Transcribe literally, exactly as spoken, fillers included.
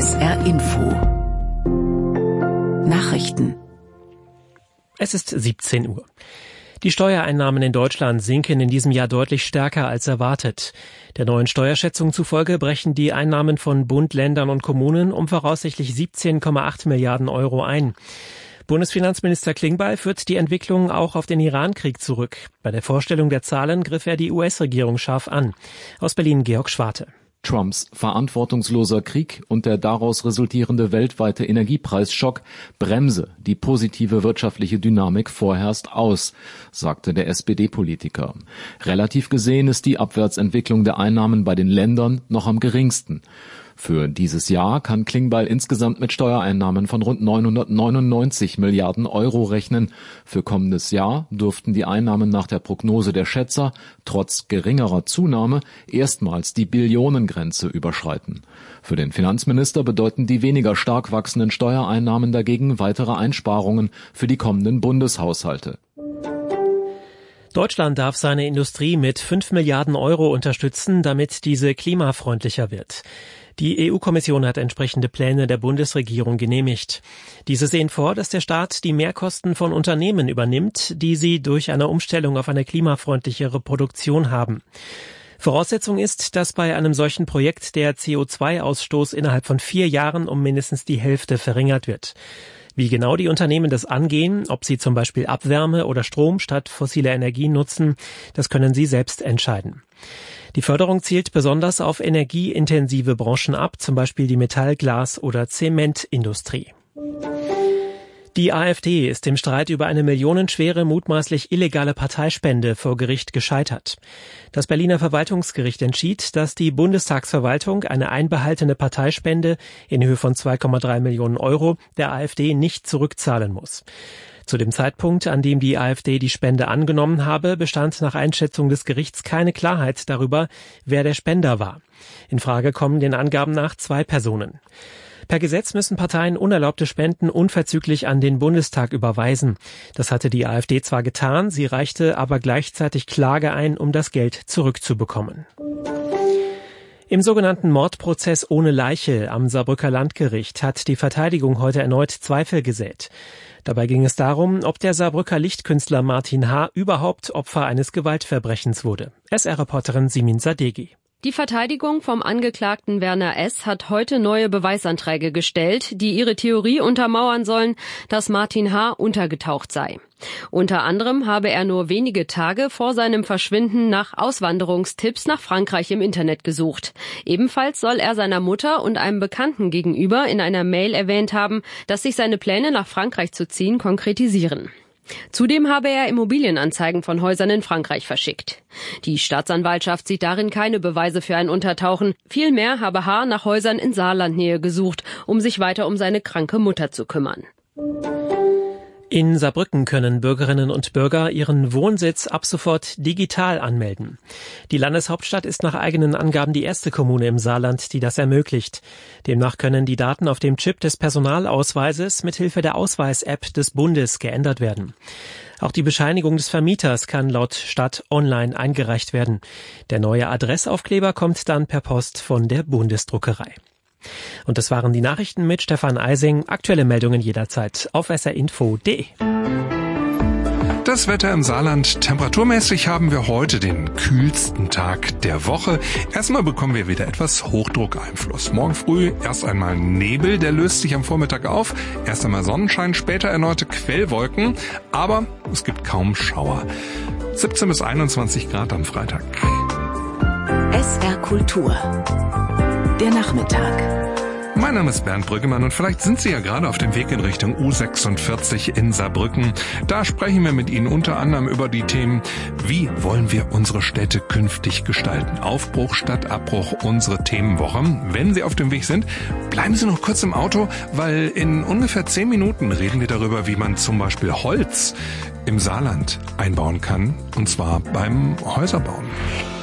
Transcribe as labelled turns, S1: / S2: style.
S1: S R Info Nachrichten.
S2: Es ist siebzehn Uhr. Die Steuereinnahmen in Deutschland sinken in diesem Jahr deutlich stärker als erwartet. Der neuen Steuerschätzung zufolge brechen die Einnahmen von Bund, Ländern und Kommunen um voraussichtlich siebzehn Komma acht Milliarden Euro ein. Bundesfinanzminister Klingbeil führt die Entwicklung auch auf den Irankrieg zurück. Bei der Vorstellung der Zahlen griff er die U S-Regierung scharf an. Aus Berlin Georg Schwarte.
S3: Trumps verantwortungsloser Krieg und der daraus resultierende weltweite Energiepreisschock bremse die positive wirtschaftliche Dynamik vorerst aus, sagte der S P D-Politiker. Relativ gesehen ist die Abwärtsentwicklung der Einnahmen bei den Ländern noch am geringsten. Für dieses Jahr kann Klingbeil insgesamt mit Steuereinnahmen von rund neunhundertneunundneunzig Milliarden Euro rechnen. Für kommendes Jahr dürften die Einnahmen nach der Prognose der Schätzer trotz geringerer Zunahme erstmals die Billionengrenze überschreiten. Für den Finanzminister bedeuten die weniger stark wachsenden Steuereinnahmen dagegen weitere Einsparungen für die kommenden Bundeshaushalte.
S2: Deutschland darf seine Industrie mit fünf Milliarden Euro unterstützen, damit diese klimafreundlicher wird. Die E U-Kommission hat entsprechende Pläne der Bundesregierung genehmigt. Diese sehen vor, dass der Staat die Mehrkosten von Unternehmen übernimmt, die sie durch eine Umstellung auf eine klimafreundlichere Produktion haben. Voraussetzung ist, dass bei einem solchen Projekt der C O zwei Ausstoß innerhalb von vier Jahren um mindestens die Hälfte verringert wird. Wie genau die Unternehmen das angehen, ob sie zum Beispiel Abwärme oder Strom statt fossiler Energie nutzen, das können sie selbst entscheiden. Die Förderung zielt besonders auf energieintensive Branchen ab, zum Beispiel die Metall-, Glas- oder Zementindustrie. Die AfD ist im Streit über eine millionenschwere mutmaßlich illegale Parteispende vor Gericht gescheitert. Das Berliner Verwaltungsgericht entschied, dass die Bundestagsverwaltung eine einbehaltene Parteispende in Höhe von zwei Komma drei Millionen Euro der AfD nicht zurückzahlen muss. Zu dem Zeitpunkt, an dem die AfD die Spende angenommen habe, bestand nach Einschätzung des Gerichts keine Klarheit darüber, wer der Spender war. In Frage kommen den Angaben nach zwei Personen. Per Gesetz müssen Parteien unerlaubte Spenden unverzüglich an den Bundestag überweisen. Das hatte die AfD zwar getan, sie reichte aber gleichzeitig Klage ein, um das Geld zurückzubekommen. Im sogenannten Mordprozess ohne Leiche am Saarbrücker Landgericht hat die Verteidigung heute erneut Zweifel gesät. Dabei ging es darum, ob der Saarbrücker Lichtkünstler Martin H. überhaupt Opfer eines Gewaltverbrechens wurde. S R-Reporterin Simin Sadeghi.
S4: Die Verteidigung vom Angeklagten Werner S. hat heute neue Beweisanträge gestellt, die ihre Theorie untermauern sollen, dass Martin H. untergetaucht sei. Unter anderem habe er nur wenige Tage vor seinem Verschwinden nach Auswanderungstipps nach Frankreich im Internet gesucht. Ebenfalls soll er seiner Mutter und einem Bekannten gegenüber in einer Mail erwähnt haben, dass sich seine Pläne nach Frankreich zu ziehen konkretisieren. Zudem habe er Immobilienanzeigen von Häusern in Frankreich verschickt. Die Staatsanwaltschaft sieht darin keine Beweise für ein Untertauchen. Vielmehr habe H. nach Häusern in Saarlandnähe gesucht, um sich weiter um seine kranke Mutter zu kümmern.
S2: In Saarbrücken können Bürgerinnen und Bürger ihren Wohnsitz ab sofort digital anmelden. Die Landeshauptstadt ist nach eigenen Angaben die erste Kommune im Saarland, die das ermöglicht. Demnach können die Daten auf dem Chip des Personalausweises mithilfe der Ausweis-App des Bundes geändert werden. Auch die Bescheinigung des Vermieters kann laut Stadt online eingereicht werden. Der neue Adressaufkleber kommt dann per Post von der Bundesdruckerei. Und das waren die Nachrichten mit Stefan Eising. Aktuelle Meldungen jederzeit auf s r info punkt d e.
S5: Das Wetter im Saarland. Temperaturmäßig haben wir heute den kühlsten Tag der Woche. Erstmal bekommen wir wieder etwas Hochdruckeinfluss. Morgen früh erst einmal Nebel, der löst sich am Vormittag auf. Erst einmal Sonnenschein, später erneute Quellwolken. Aber es gibt kaum Schauer. siebzehn bis einundzwanzig Grad am Freitag.
S1: S R Kultur. Der Nachmittag.
S5: Mein Name ist Bernd Brüggemann und vielleicht sind Sie ja gerade auf dem Weg in Richtung U sechsundvierzig in Saarbrücken. Da sprechen wir mit Ihnen unter anderem über die Themen, wie wollen wir unsere Städte künftig gestalten? Aufbruch statt Abbruch, unsere Themenwoche. Wenn Sie auf dem Weg sind, bleiben Sie noch kurz im Auto, weil in ungefähr zehn Minuten reden wir darüber, wie man zum Beispiel Holz im Saarland einbauen kann, und zwar beim Häuserbauen.